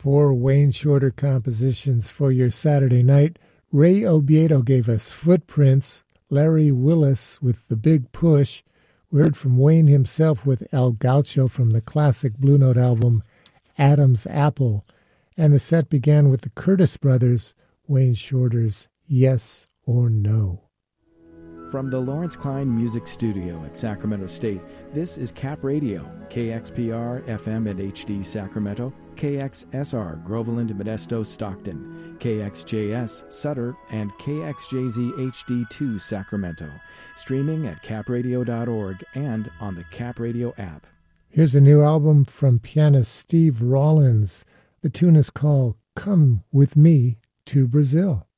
4 Wayne Shorter compositions for your Saturday night. Ray Obiedo gave us Footprints, Larry Willis with The Big Push. We heard from Wayne himself with El Gaucho from the classic Blue Note album Adam's Apple. And the set began with the Curtis Brothers, Wayne Shorter's Yes or No. From the Lawrence Klein Music Studio at Sacramento State, this is Cap Radio, KXPR FM and HD Sacramento, KXSR Groveland, Modesto, Stockton, KXJS Sutter, and KXJZ HD2 Sacramento. Streaming at capradio.org and on the Cap Radio app. Here's a new album from pianist Steve Rollins. The tune is called Come With Me to Brazil.